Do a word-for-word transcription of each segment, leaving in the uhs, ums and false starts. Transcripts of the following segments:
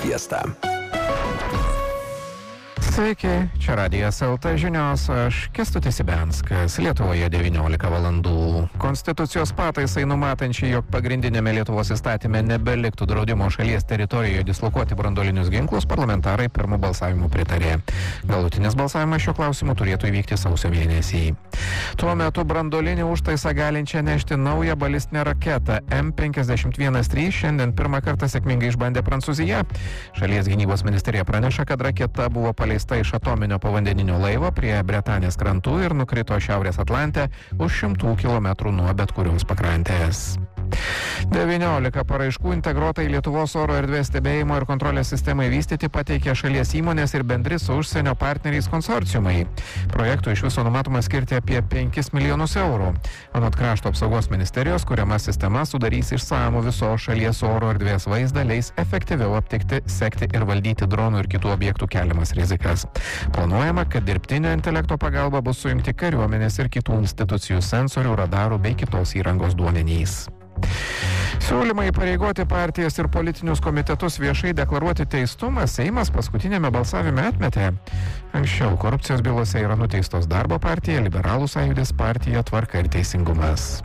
Fiesta. Sveiki, čia Radijas L T žinios, aš Kęstutis Ibenskas, Lietuvoje devyniolika valandų. Konstitucijos pataisai numatančiai, jog pagrindinėme Lietuvos įstatyme nebeliktų draudimo šalies teritorijoje dislokuoti branduolinius ginklus, parlamentarai pirmų balsavimų pritarė. Galutinis balsavimas šiuo klausimu turėtų įvykti sausio mėnesį. Tuo metu branduolinį užtaisą galinčią nešti naują balistinę raketą M penkiasdešimt vienas trys šiandien pirmą kartą sėkmingai išbandė Prancūzija. Šalies gynybos ministerija praneša, kad raketa buvo paleista iš atominio povandeninio laivo prie Bretanės krantų ir nukrito Šiaurės Atlante už šimtų kilometrų nuo bet kurios pakrantės. devyniolika paraiškų integruotai Lietuvos oro erdvės stebėjimo ir kontrolės sistemai vystyti pateikė šalies įmonės ir bendri su užsienio partneriais konsorciumai. Projektų iš viso numatoma skirti apie penkis milijonus eurų. Anot Krašto apsaugos ministerijos, kuriama sistema sudarys išsamų visos šalies oro erdvės vaizdą, leis efektyviau aptikti, sekti ir valdyti dronų ir kitų objektų keliamas rizikas. Planuojama, kad dirbtinio intelekto pagalba bus sujungti kariuomenės ir kitų institucijų sensorių, radarų bei kitos įrangos duomenys. Siūlymai įpareigoti partijas ir politinius komitetus viešai deklaruoti teistumą Seimas paskutinėme balsavime atmetė. Anksčiau korupcijos bylose yra nuteistos Darbo partija, Liberalų sąjūdis, partija Tvarka ir teisingumas.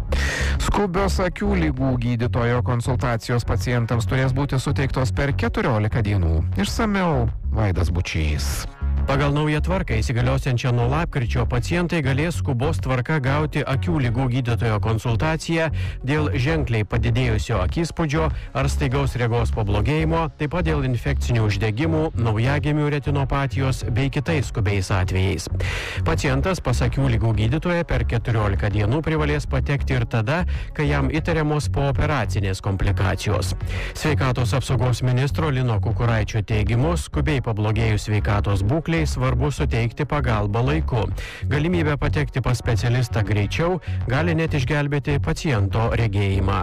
Skubios akių lygų gydytojo konsultacijos pacientams turės būti suteiktos per keturiolika dienų. Išsamiau Vaidas Bučys. Pagal naują tvarką įsigaliosiančią nuo lapkričio pacientai galės skubos tvarka gauti akių ligų gydytojo konsultaciją dėl ženkliai padidėjusio akispūdžio ar staigaus regos pablogėjimo, taip pat dėl infekcinių uždegimų, naujagimių retinopatijos bei kitais skubiais atvejais. Pacientas pas akių ligų gydytoją per keturiolika dienų privalės patekti ir tada, kai jam įtariamos pooperacinės komplikacijos. Sveikatos apsaugos ministro Lino Kukuraičio teigimu, skubiai pablogėjus sveikatos būklei svarbu suteikti pagalbą laiku. Galimybė patekti pas specialistą greičiau gali net išgelbėti paciento regėjimą.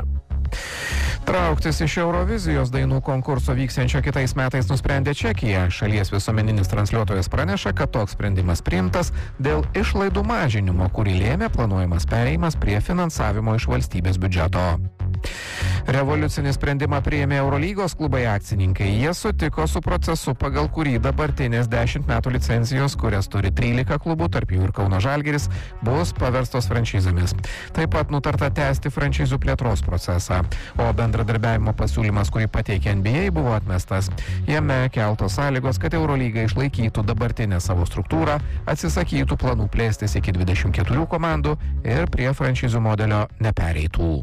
Trauktis iš Eurovizijos dainų konkurso vyksiančio kitais metais nusprendė Čekija. Šalies visuomeninis transliuotojas praneša, kad toks sprendimas priimtas dėl išlaidų mažinimo, kurį lėmė planuojamas perėjimas prie finansavimo iš valstybės biudžeto. Revoliucinį sprendimą priėmė Eurolygos klubai akcininkai. Jie sutiko su procesu, pagal kurį dabartinės dešimt metų licencijos, kurias turi trylika klubų, tarp jų ir Kauno Žalgiris, bus paverstos franšizėmis. Taip pat nutarta tęsti franšizų plėtros procesą, o bendradarbiavimo pasiūlymas, kurį pateikė N B A, buvo atmestas. Jame keltos sąlygos, kad Eurolyga išlaikytų dabartinę savo struktūrą, atsisakytų planų plėstis iki dvidešimt keturių komandų ir prie franšizų modelio nepereitų.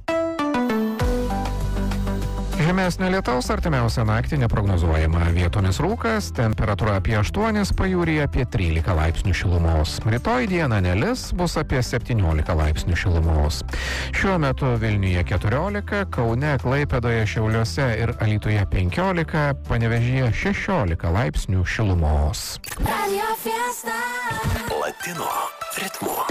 Žemesnio lietaus artimiausią naktį neprognozuojama. Vietomis rūkas, temperatūra apie aštuonis, pajūryje apie trylika laipsnių šilumos. Rytoj dieną nelis, bus apie septyniolika laipsnių šilumos. Šiuo metu Vilniuje keturiolika, Kaune, Klaipėdoje, Šiauliuose ir Alytuje penkiolika, Panevėžyje šešiolika laipsnių šilumos. Latino ritmu.